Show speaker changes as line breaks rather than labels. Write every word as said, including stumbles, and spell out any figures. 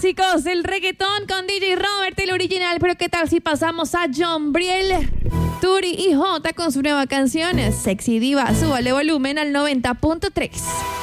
clásicos del reggaetón con D J Robert, el original. Pero qué tal si pasamos a John Briel, Turi y Jota con su nueva canción Sexy Diva. Súbale volumen al noventa punto tres.